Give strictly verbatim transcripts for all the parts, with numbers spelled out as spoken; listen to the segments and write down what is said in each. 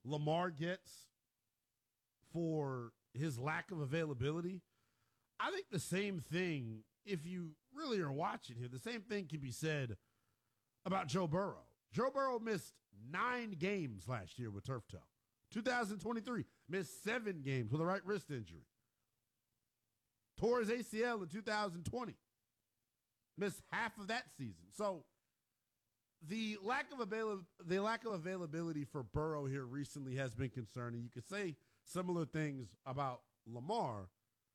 Lamar gets for his lack of availability, I think the same thing, if you really are watching here, the same thing can be said about Joe Burrow. Joe Burrow missed nine games last year with turf toe. twenty twenty-three, missed seven games with a right wrist injury. Tore his A C L in two thousand twenty. Missed half of that season. So the lack of avail- the lack of availability for Burrow here recently has been concerning. You could say similar things about Lamar.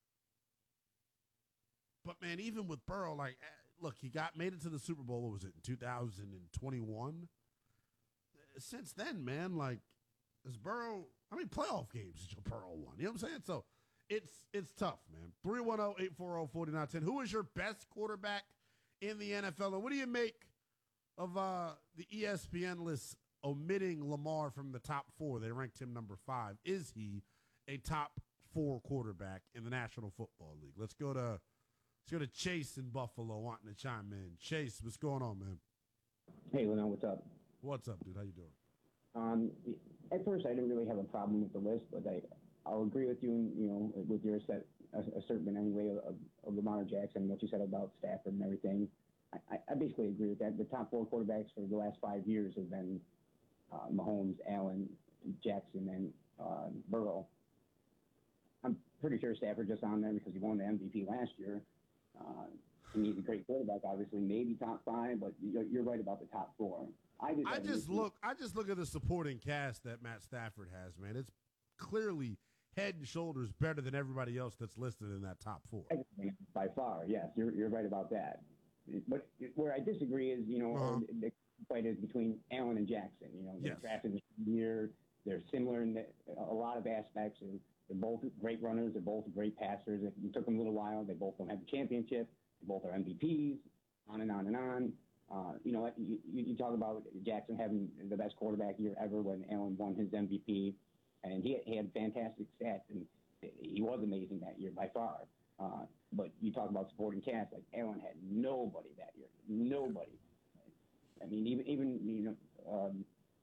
But, man, even with Burrow, like, look, he got made it to the Super Bowl, what was it, in two thousand twenty-one? Since then, man, like, is Burrow, I mean, playoff games Joe Burrow won. You know what I'm saying? So it's it's tough, man. three one zero, eight four zero, four nine one zero. Who is your best quarterback in the N F L? And what do you make of uh, the E S P N list omitting Lamar from the top four? They ranked him number five. Is he a top four quarterback in the National Football League? Let's go to let's go to Chase in Buffalo wanting to chime in. Chase, what's going on, man? Hey, Leno, what's up? What's up, dude? How you doing? Um, at first, I didn't really have a problem with the list, but I, I'll agree with you, you know, with your set, assertion anyway of, of Lamar Jackson, what you said about Stafford and everything. I, I basically agree with that. The top four quarterbacks for the last five years have been uh, Mahomes, Allen, Jackson, and uh, Burrow. I'm pretty sure Stafford just on there because he won the M V P last year. Uh, and he's a great quarterback, obviously, maybe top five, but you're, you're right about the top four. I just, I just look. I just look at the supporting cast that Matt Stafford has, man. It's clearly head and shoulders better than everybody else that's listed in that top four. By far, yes, you're you're right about that. But where I disagree is, you know, uh-huh. the fight is between Allen and Jackson. You know, they're yes. drafted this year. They're similar in the, a lot of aspects. They're both great runners. They're both great passers. It took them a little while. They both don't have the championship. They both are M V Ps. On and on and on. Uh, you know, you, you talk about Jackson having the best quarterback year ever when Allen won his M V P, and he, he had fantastic stats, and he was amazing that year by far. Uh, but you talk about supporting cast, like Allen had nobody that year, nobody. I mean, even even you know, um,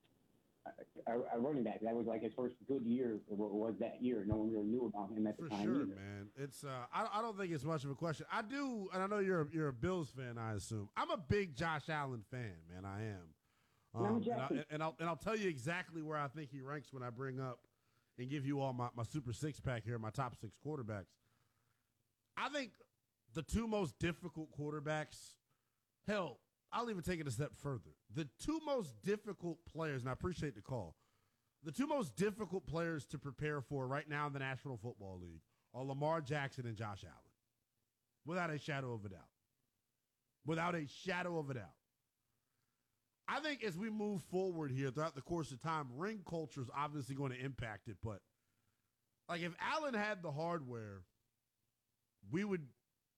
a, a running back that was like his first good year was that year. No one really knew about him at For the time. sure, either. man. It's uh, I I don't think it's much of a question. I do, and I know you're a, you're a Bills fan. I assume I'm a big Josh Allen fan, man. I am. Um, and, I, and I'll and I'll tell you exactly where I think he ranks when I bring up and give you all my, my Super Six pack here, my top six quarterbacks. I think the two most difficult quarterbacks, hell, I'll even take it a step further. The two most difficult players, and I appreciate the call, the two most difficult players to prepare for right now in the National Football League are Lamar Jackson and Josh Allen, without a shadow of a doubt. Without a shadow of a doubt. I think as we move forward here throughout the course of time, ring culture is obviously going to impact it, but like if Allen had the hardware, we would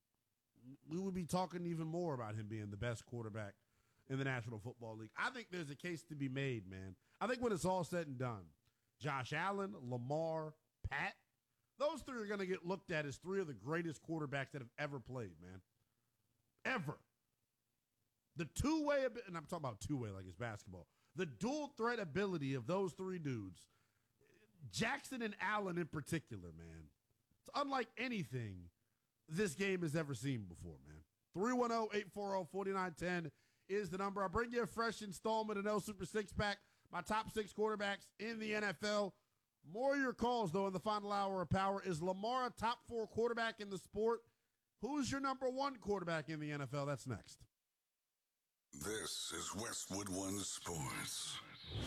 we would be talking even more about him being the best quarterback in the National Football League. I think there's a case to be made, man. I think when it's all said and done, Josh Allen, Lamar, Pat, those three are going to get looked at as three of the greatest quarterbacks that have ever played, man. Ever. The two-way, and I'm talking about two-way like it's basketball, the dual threat ability of those three dudes, Jackson and Allen in particular, man, it's unlike anything this game has ever seen before, man. three one zero, eight four zero, four nine one zero is the number. I'll bring you a fresh installment of No Super Six Pack, my top six quarterbacks in the N F L. More of your calls, though, in the final hour of power. Is Lamar a top four quarterback in the sport? Who's your number one quarterback in the N F L? That's next. This is Westwood One Sports.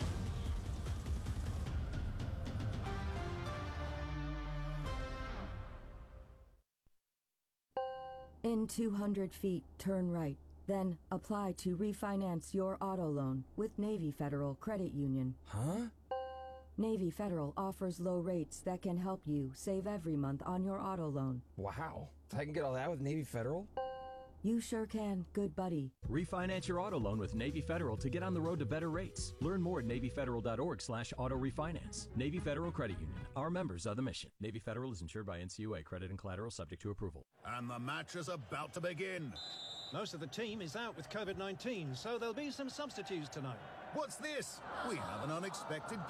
In two hundred feet, turn right. Then apply to refinance your auto loan with Navy Federal Credit Union. Huh? Navy Federal offers low rates that can help you save every month on your auto loan. Wow. I can get all that with Navy Federal? You sure can, good buddy. Refinance your auto loan with Navy Federal to get on the road to better rates. Learn more at NavyFederal.org slash auto refinance. Navy Federal Credit Union. Our members are the mission. Navy Federal is insured by N C U A. Credit and collateral subject to approval. And the match is about to begin. Most of the team is out with COVID nineteen, so there'll be some substitutes tonight. What's this? We have an unexpected